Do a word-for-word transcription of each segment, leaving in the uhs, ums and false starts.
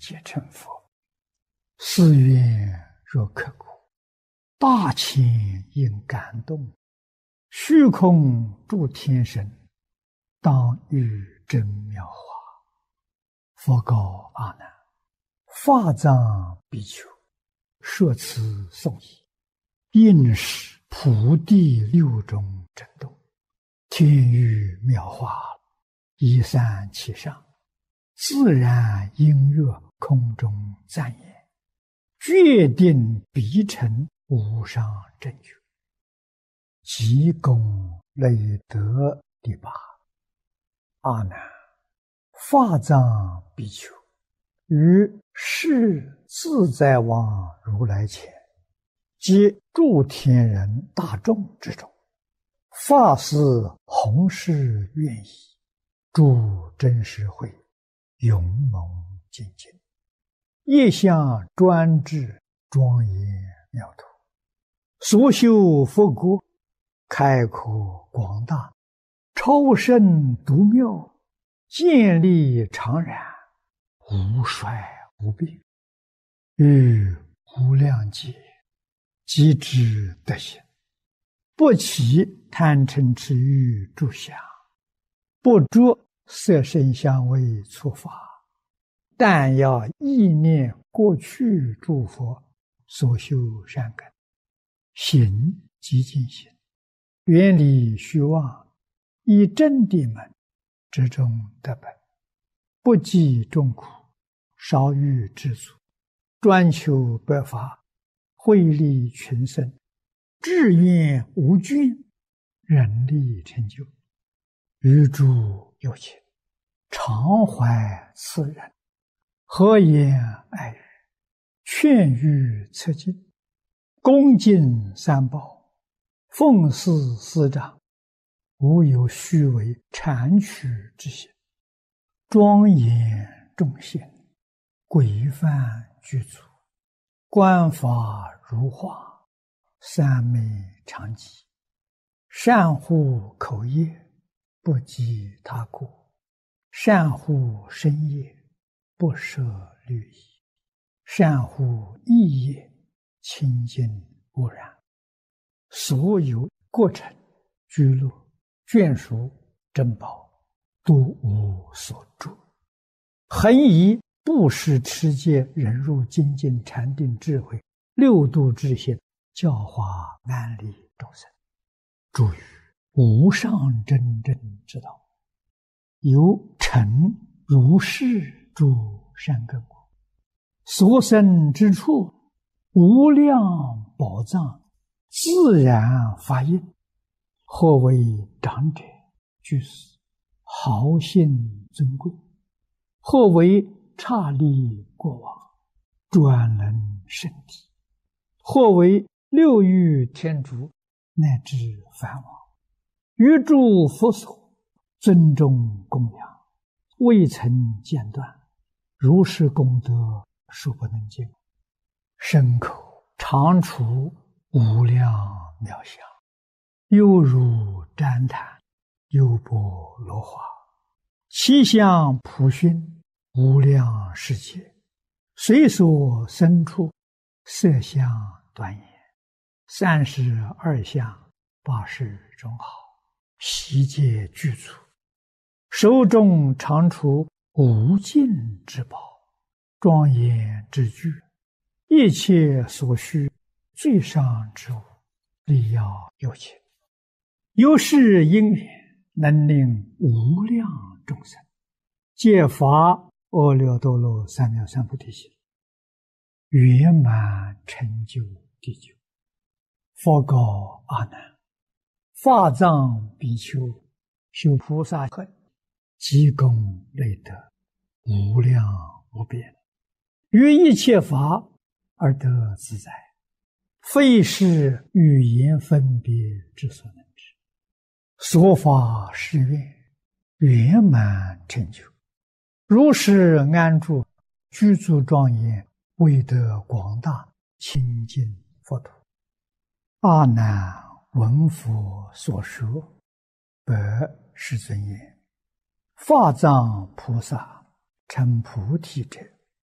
皆成佛。寺院若刻骨，大千应感动。虚空诸天神，当遇真妙法。佛告阿难：法藏比丘，摄此颂已，应是菩提六种震动，天雨妙法，一散其上，自然音乐空中赞言，决定必成无上正觉。即功累德第八。阿难，法藏比丘于世自在王如来前，及诸天人大众之中，发誓弘誓愿意，诸真实会勇猛精进，业相专制庄严妙土，所修佛国开阔广大，超胜独妙，建立常然，无衰无病，于无量劫即知德行，不起贪嗔痴欲诸相，不着色声香味触法，但要意念过去诸佛所修善根，行即进行，远离虚妄，以真谛门之中得本，不计众苦，少欲知足，专求白法，惠利群生，志愿无倦，人力成就。于诸有情，常怀慈仁，和颜爱语，劝喻策进，恭敬三宝，奉事师长，无有虚伪谄曲之行，庄严众贤，规范具足，观法如画，三昧常寂，善护口业，不及他过，善护身业，不舍律仪，善护意业，清净无染，所有过程居乐眷属珍宝，都无所住，恒以布施持戒忍辱精进禅定智慧六度智性教化万利众生，诸于无上真正之道，有成如是诸善根果，所生之处无量宝藏自然发应，或为长者居士，豪信尊贵，或为刹利国王，专能圣体，或为六欲天竺，乃至梵王，于诸佛所尊重供养，未曾间断，如是功德数不能尽，身口常处无量妙相，犹如旃檀，优波罗花，其相普熏，无量世界，随所生处，色相端严，三十二相，八十种好，悉皆具足，手中常处无尽之宝，庄严之具，一切所需最上之物，力要有情，有是因缘，能令无量众生皆发阿耨多罗三藐三菩提心，圆满成就地久。佛告阿难：法藏比丘修菩萨恨，积功累德，无量无边，于一切法而得自在，非是语言分别之所能知。说法誓愿，圆满成就，如是安住，居住庄严，为得广大清净佛土。阿难闻佛所说，白世尊言：法藏菩萨成菩提者，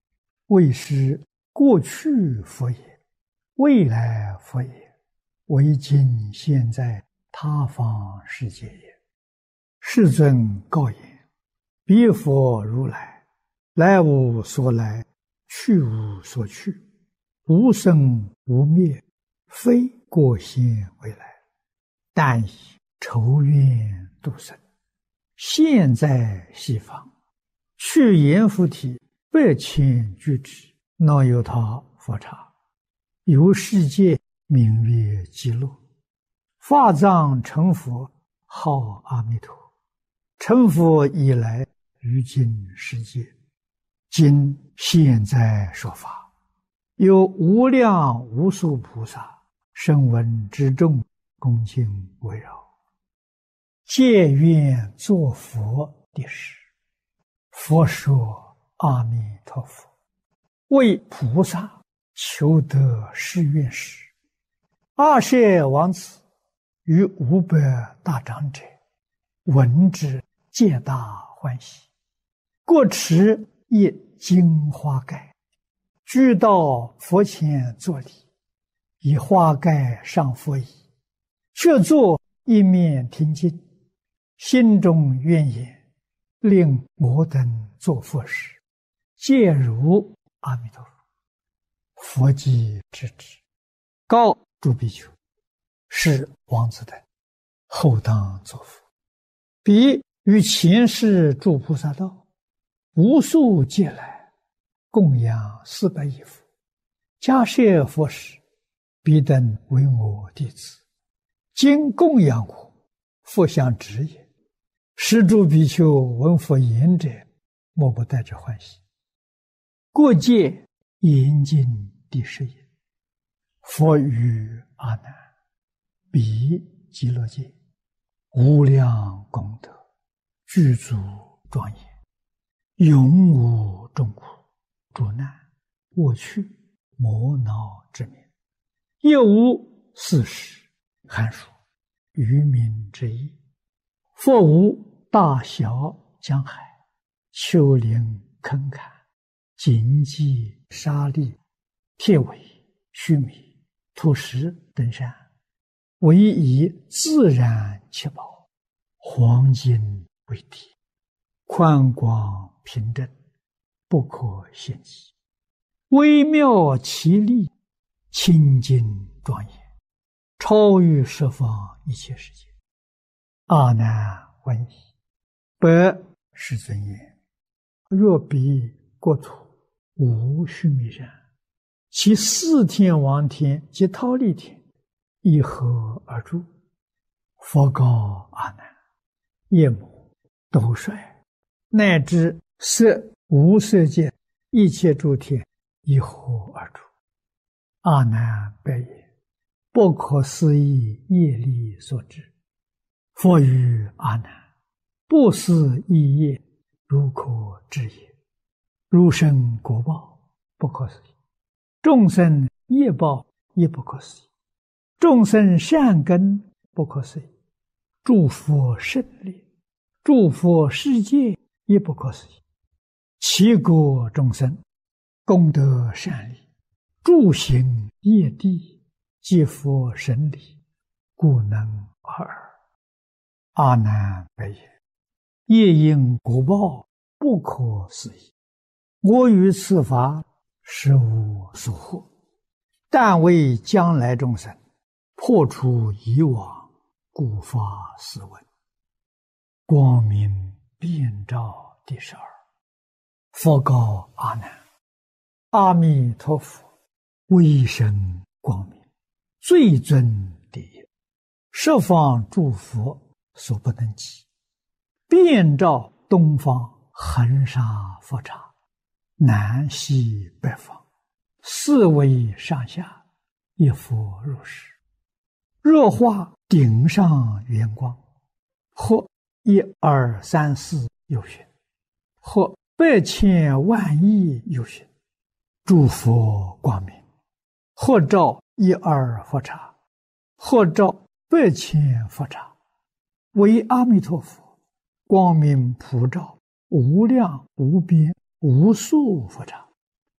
为是过去佛也，未来佛也，为今现在他方世界也。世尊告言：彼佛如来，来无所来，去无所去，无生无灭，非过现未来，但以筹愿度生。现在西方，去阎浮提百千俱胝，那由他佛刹，由世界名曰极乐，法藏成佛，号阿弥陀。成佛以来，于今世界，今现在说法，有无量无数菩萨声闻之众，恭敬围绕，皆愿作佛的事。佛说：阿弥陀佛，为菩萨求得誓愿时，阿舍王子与五百大长者闻之，皆大欢喜，各持一金花盖，俱到佛前作礼，以花盖上佛椅，却坐一面听经，心中愿言：令我等作佛时，皆如阿弥陀佛。佛即知之，告诸比丘：是王子等后当作佛。彼于前世诸菩萨道，无数劫来，供养四百亿佛，迦叶佛时，彼等为我弟子，今供养我，佛相指也。是诸比丘闻佛言者，莫不带着欢喜。过界严禁第十也。佛语阿难：彼极乐界无量功德，具足庄严，永无众苦、诸难、恶趣、魔恼之名，也无四时、寒暑、愚民之意。佛无大小江海、丘陵坑坎、荆棘沙砾、铁苇、须弥、土石等山，唯以自然七宝、黄金为体，宽广平正，不可限计，微妙奇丽，清净庄严，超于十方一切世界。阿难闻已，白世尊言：若彼国土无须弥山，其四天王天及忉利天以何而住？佛告阿难：夜母、斗率，乃至色无色界一切诸天以何而住？阿难白言：不可思议业力所致。佛语阿难：不思议业，如可知也。如生果报，不可思议；众生业报，也不可思议；众生善根，不可思议；诸佛胜利，诸佛世界，也不可思议。其国众生功德善利，诸行业地，皆佛神理，故能尔。阿难白言：业因果报，不可思议。我于此法实无所获，但为将来众生破除以往，故发斯文。光明遍照第十二。佛告阿难：阿弥陀佛威神光明，最尊第一，十方诸佛所不能及，遍照东方恒沙佛刹，南西北方，四维上下，一佛如是。若化顶上圆光，或一二三四有寻，或百千万亿有寻，诸佛光明，或照一二佛刹，或照百千佛刹，为阿弥陀佛光明普照无量无边无数佛刹，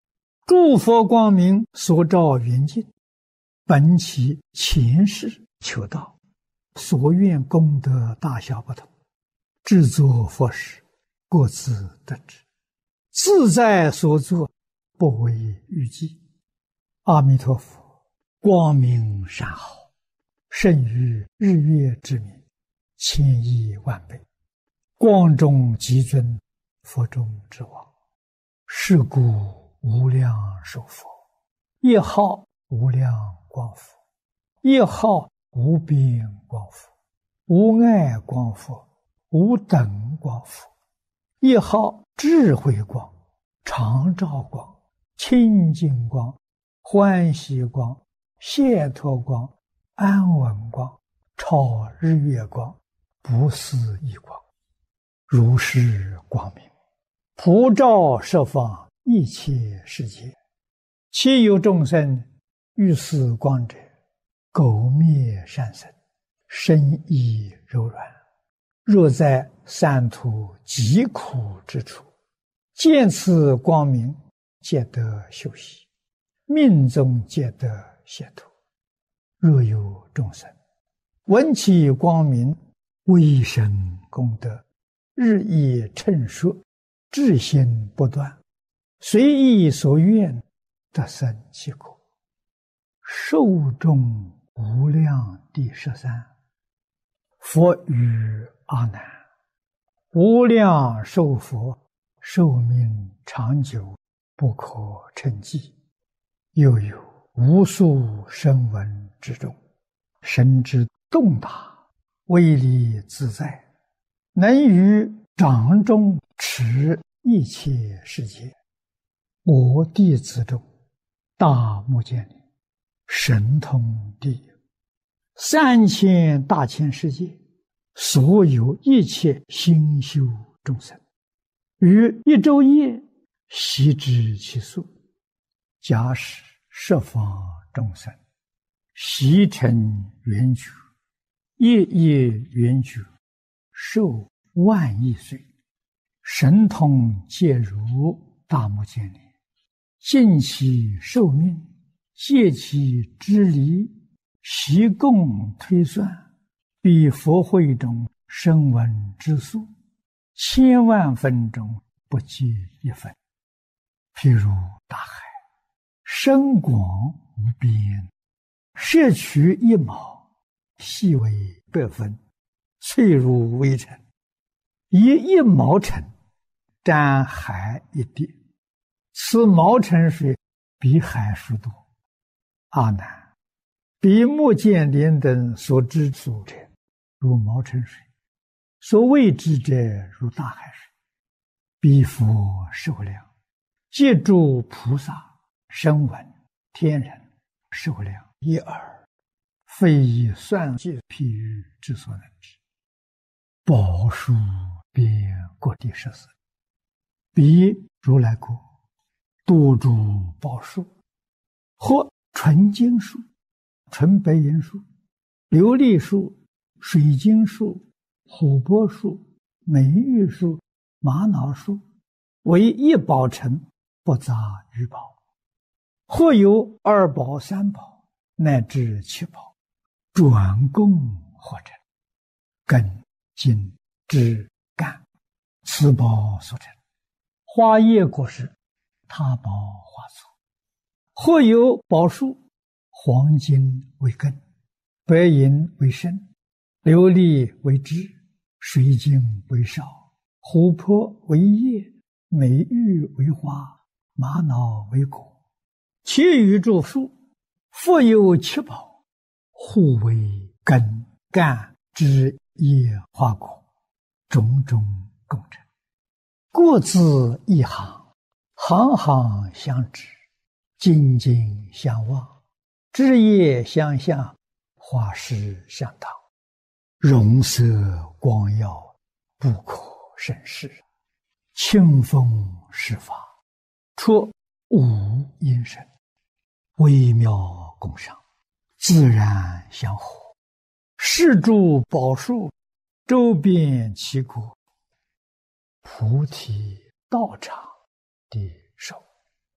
诸佛光明所照圆镜，本其前世求道，所愿功德大小不同，制作佛事，各自得知，自在所作，不为预计。阿弥陀佛，光明善好，胜于日月之明，千亿万倍。光中极尊，佛中之王，是故无量寿佛，一号无量光佛，一号无边光佛，无碍光佛，无等光佛，一号智慧光、常照光、清净光、欢喜光、解脱光、安稳光、超日月光、不思议光，如是光明，普照十方一切世界。其有众生遇此光者，苟灭善身，身意柔软，若在三途极苦之处，见此光明，皆得休息，命中皆得解脱。若有众生闻其光明，微生功德，日益称说，至心不断，随意所愿，得生其果。寿终无量第十三。佛语阿难：无量寿佛，寿命长久，不可称计。又有无数声闻之中，神之洞达，威力自在，能于掌中持一切世界。我弟子中，大目犍连，神通第一，三千大千世界，所有一切心修众生，于一昼夜悉知其数。假使十方众生悉成圆觉，夜夜圆觉，寿万亿岁，神通皆如大目犍连，尽其寿命，借其之离，悉共推算，比佛会中声闻之数，千万分中不计一分。譬如大海，深广无边，摄取一毛，细为百分，脆如微尘，以一毛尘沾海一滴，此毛尘水比海数多。阿难，比目犍连等所知所者，如毛尘水；所未知者，如大海水。彼佛寿量，皆诸菩萨、声闻、天人寿量一耳，非以算计譬喻之所能知。宝树遍各地十四，彼如来国，多诸宝树，或纯金树、纯白银树、琉璃树、水晶树、琥珀树、美玉树、玛瑙树，为一宝城，不杂于宝。或有二宝、三宝，乃至七宝，转供或成，根、茎、枝、干，此宝所成。花叶果实，他宝花簇。或有宝树，黄金为根，白银为身，琉璃为枝，水晶为少，琥珀为叶，美玉为花，玛瑙为果。其余诸树，复有七宝，互为根、干、枝、叶、花、果，种种共成，各自一行，行行相知，紧紧相望，枝叶相向，花实相当，容色光耀，不可胜视。清风施法，出无因声，微妙共赏，自然相合。是诸宝树，周遍其国，菩提道场的手。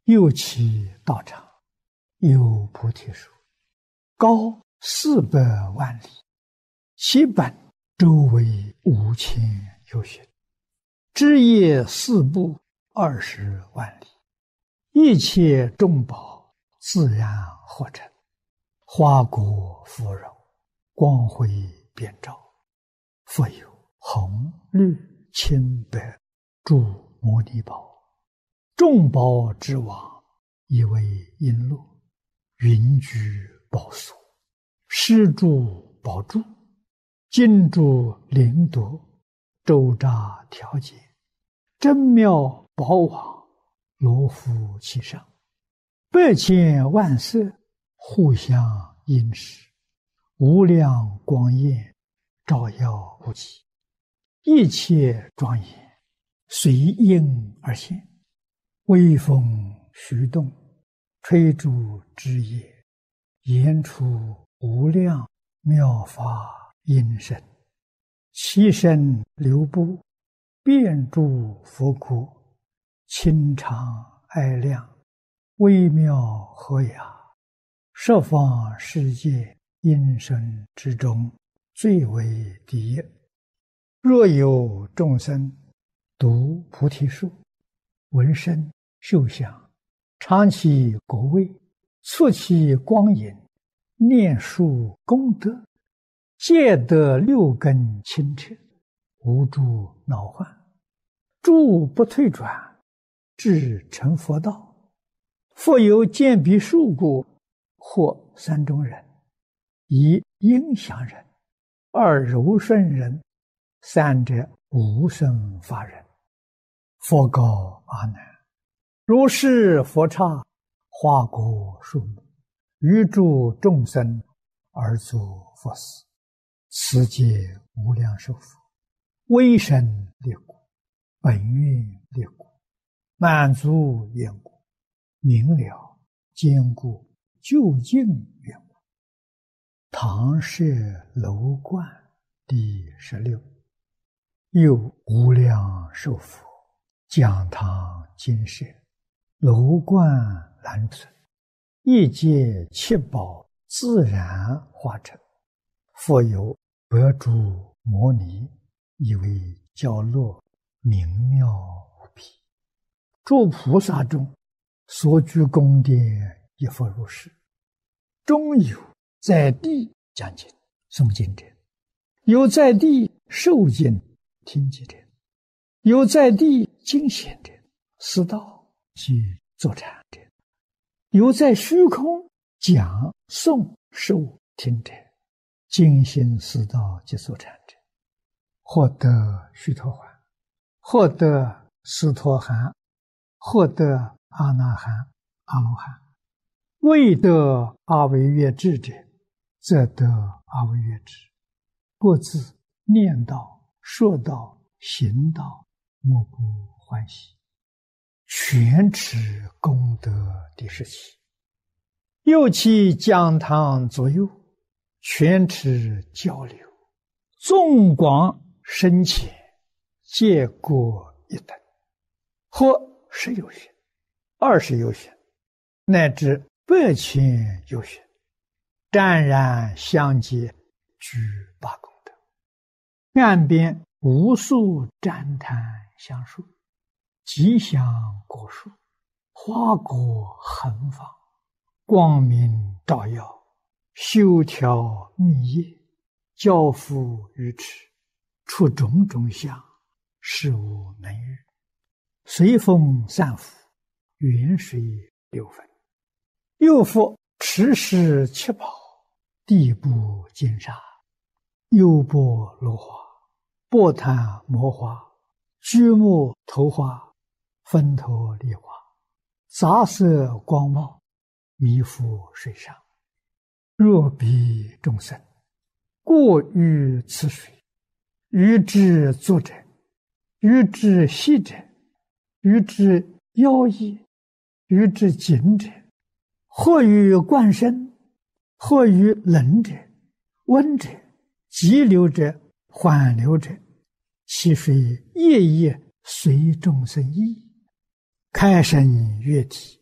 又其道场，有菩提树，高四百万里，其本周围五千由旬，枝叶四部二十万里，一切众宝自然获成，花果芙蓉，光辉遍照。复有红绿青白诸摩尼宝，众宝之王，以为璎珞，云居宝所，施诸宝柱，金珠灵铎，周匝调节，真妙宝网，罗浮其上，百千万色，互相映饰，无量光焰，照耀无极，一切庄严，随应而现，微风徐动，吹竹枝叶，言出无量妙法音声，其身流布，遍诸佛国，清常哀亮，微妙和雅，十方世界音声之中，最为第一。若有众生读菩提树，闻声嗅香，尝其果味，触其光影，念树功德，皆得六根清澈，无诸恼患，诸不退转，至成佛道。复有见彼树故，或三种人：一应祥人，二柔顺人，三者无生法人。佛告阿难：如是佛刹，花果树木，于诸众生而作佛事，此皆无量寿佛，威神力故，本愿力故，满足愿故，明了坚固究竟愿故。唐舍楼观第十六。又无量寿佛，讲堂金舍，楼观栏存，一界七宝自然化成，复有百诸摩尼，以为教落，明妙无比。诸菩萨中所居宫殿，亦复如是。中有在地讲经诵经者，有在地受经听经者，有在地经显者，思道及坐禅者，有在虚空讲诵受听者，精心思道及坐禅者，获得须陀洹，获得斯陀含，获得阿那含、阿罗汉。未得阿惟越致者，则得阿惟越致。各自念道、说道、行道，莫不欢喜。全持功德第十七。又其讲堂左右，全持交流，纵广深浅，皆各一等，或十有旬，二十有旬，乃至百千有旬，湛然相接，具八功德。岸边无数旃檀香树，吉祥果树，花果横放，光明照耀，修条密叶，交付于持，出种种相，事无能喻。随风散伏，远水流分。又复持世七宝，地部金沙，优波罗花，波檀摩花，居木头花，分头梨花，杂色光茂，弥覆水上。若彼众生过于此水，于之坐者，于之息者，于之腰翼，于之颈者，或于冠身，或于冷者、温者、急流者、缓流者，其水夜夜随众生意，开生悦体，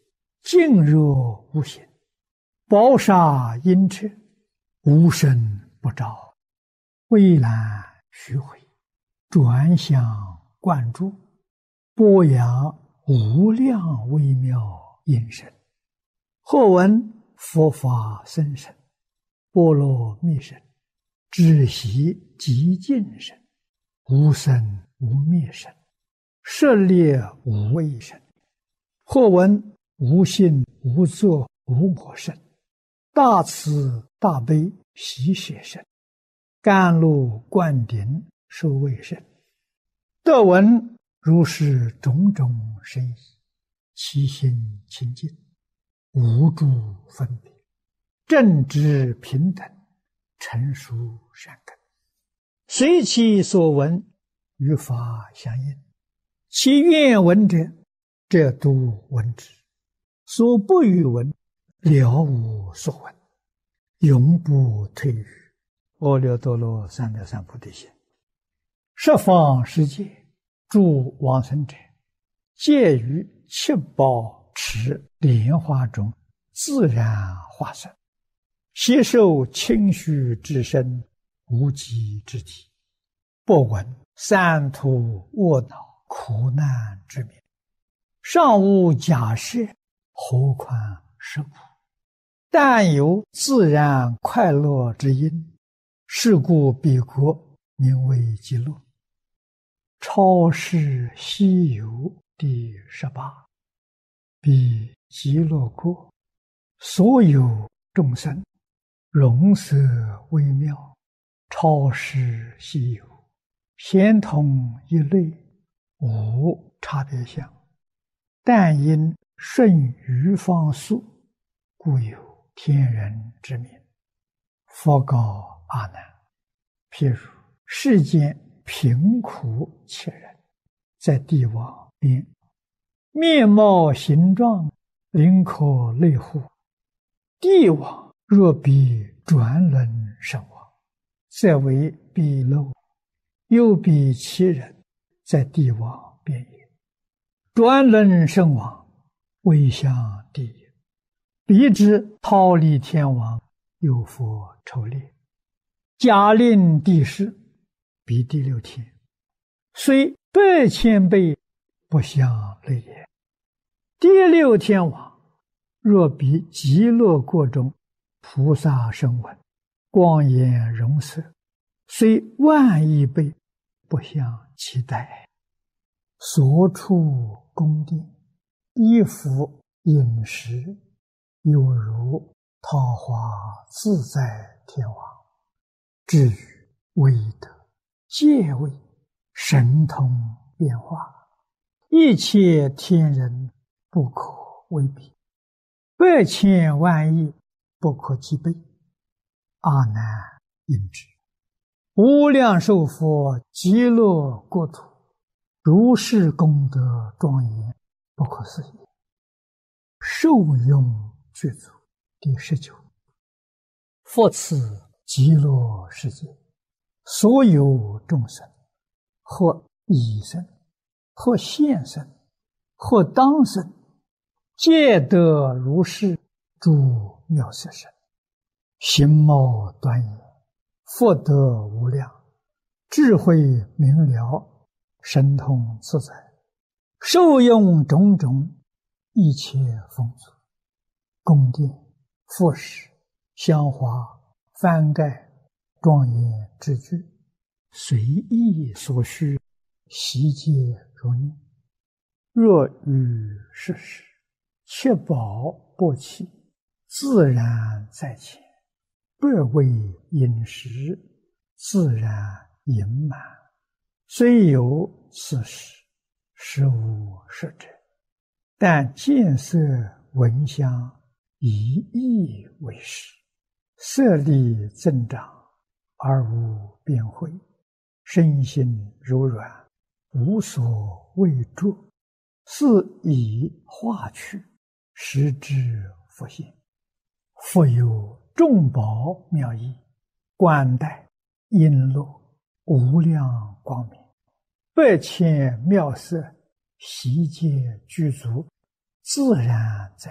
静若无形，宝刹阴彻，无声不照，蔚蓝虚回，转向贯注，播扬无量微妙音声。或闻佛法僧声，波罗蜜声，知悉极尽声，无生无灭声，舍猎无畏声。或闻无性无作无我声，大慈大悲喜舍声，甘露灌顶受卫声。得闻如是种种深意，其心清净，无诸分别，正直平等，成熟善根，随其所闻，与法相应。其愿闻者，则度闻之；所不欲闻，了无所闻，永不退于阿耨多罗三藐三菩提心。十方世界诸往生者，皆于七宝池莲花中自然化身，悉受清虚之身，无极之体，不闻三途卧恼苦难之名，尚无假设，何况实苦？但有自然快乐之因，是故彼国名为极乐。超世西游第十八。彼极乐国，所有众生，容色微妙，超世西游，咸同一类，无差别相。但因顺于方速，故有天人之名。佛告阿难：譬如世间贫苦切人，在地网边，面貌形状，灵可类乎？地网若比转轮身亡，则为彼漏；又比其人，在地网边也。转轮身亡，未向地也。彼之逃离天网，有佛抽猎，假令地势，彼第六天，虽百千倍，不相类也。第六天网，若比极乐国中菩萨声闻，光颜容色，虽万亿倍，不相期待。所处宫殿，衣服饮食，犹如桃花自在天王。至于威德、戒位、神通变化，一切天人不可为比，百千万亿不可计备。阿难应知，无量寿佛极乐国土，如是功德庄严，不可思议。受用具足第十九。复此极乐世界，所有众生，或已生，或现生，或当生，皆得如是诸妙色身，形貌端严，福德无量，智慧明了，神通自在，受用种种一切丰足，宫殿、服饰、香花、幡盖、庄严之具，随意所需，悉皆如念。若遇世事，七宝不弃，自然在前，百味饮食，自然盈满。虽有此事，实无实者，但见色闻香，以意为实，色力增长，而无变慧，身心柔软，无所畏著，是以化去，实之复现。复有众宝妙义，冠带璎珞，无量光明，百千妙色，悉皆具足，自然在